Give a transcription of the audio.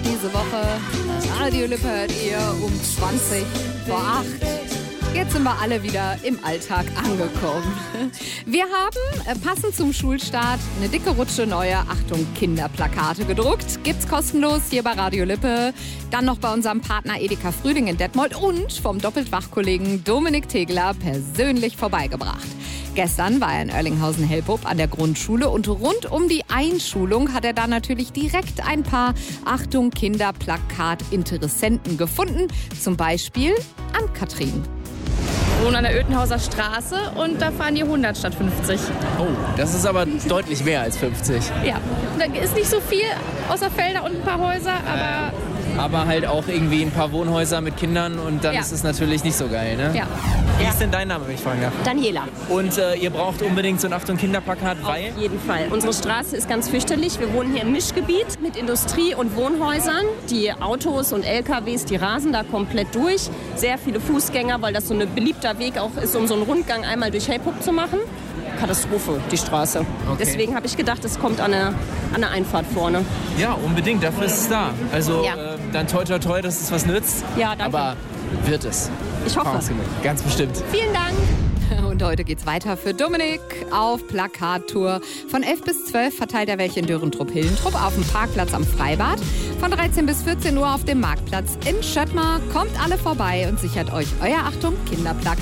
diese Woche. Radio Lippe hört ihr um 20 vor 8. Jetzt sind wir alle wieder im Alltag angekommen. Wir haben, passend zum Schulstart, eine dicke Rutsche neuer Achtung Kinderplakate gedruckt. Gibt's kostenlos hier bei Radio Lippe. Dann noch bei unserem Partner Edeka Frühling in Detmold und vom Doppeltwach-Kollegen Dominik Tegler persönlich vorbeigebracht. Gestern war er in Oerlinghausen-Helpup an der Grundschule und rund um die Einschulung hat er da natürlich direkt ein paar Achtung Kinderplakat-Interessenten gefunden. Zum Beispiel Ann-Kathrin. Wir wohnen an der Oetenhauser Straße und da fahren die 100 statt 50. Oh, das ist aber deutlich mehr als 50. Ja, da ist nicht so viel außer Felder und ein paar Häuser, aber... Aber halt auch irgendwie ein paar Wohnhäuser mit Kindern und dann ist es natürlich nicht so geil, ne? Ja. Wie ist denn dein Name, wenn ich fragen darf? Daniela. Und ihr braucht unbedingt so ein Achtung Kinderplakat, weil? Auf jeden Fall. Unsere Straße ist ganz fürchterlich. Wir wohnen hier im Mischgebiet mit Industrie- und Wohnhäusern. Die Autos und LKWs, die rasen da komplett durch. Sehr viele Fußgänger, weil das so ein beliebter Weg auch ist, um so einen Rundgang einmal durch Helpup zu machen. Katastrophe, die Straße. Okay. Deswegen habe ich gedacht, es kommt an der Einfahrt vorne. Ja, unbedingt, dafür ist es da. Also Ja. dann toi toi toi, dass es was nützt. Ja, danke. Aber wird es. Ich hoffe. Ganz bestimmt. Vielen Dank. Und heute geht's weiter für Dominik auf Plakattour. Von 11 bis 12 verteilt er welche in Dörentrup-Hillentrup auf dem Parkplatz am Freibad. Von 13 bis 14 Uhr auf dem Marktplatz in Schöttmar. Kommt alle vorbei und sichert euch euer Achtung Kinderplakat.